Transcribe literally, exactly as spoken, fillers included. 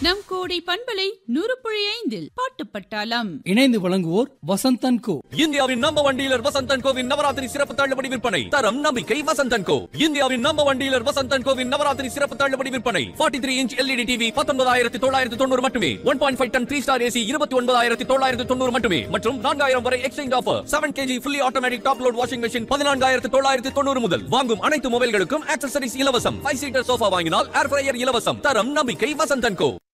நம் கோடை பண்பலை நூறு புள்ளி ஐந்தில் பாட்டு பட்டாளம் இணைந்து வழங்குவோர் வசந்தன் கோ. இந்தியாவின் number one dealer Vasanthan CoWIN Navaratri சிறப்பு தள்ளுபடி விற்பனை. தரம் நம்பிக்கை வசந்தன் கோ. இந்தியாவின் number one dealer Vasanthan CoWIN Navaratri சிறப்பு தள்ளுபடி விற்பனை. நாற்பத்தி மூன்று இன்ச் எல்இடி டிவி பத்தொன்பதாயிரத்தி தொள்ளாயிரத்தி தொண்ணூறு மட்டுமே. One point five ton three star AC இருபத்தி ஒன்பதாயிரத்தி தொள்ளாயிரத்தி தொண்ணூறு மட்டுமே. மற்றும் நான்காயிரம் வரை exchange offer. Seven KG fully automatic top load washing machine பதினான்காயிரத்தி தொள்ளாயிரத்தி தொண்ணூறு முதல். வாங்கும் அனைத்து மொபைல்களுக்கும் ஆக்சசரிஸ் இலவசம். ஃபைவ் சீட்டர் சோஃபா வாங்கினால் ஏர் ஃப்ரையர் இலவசம். தரம் நம்பிக்கை வசந்தன் கோ.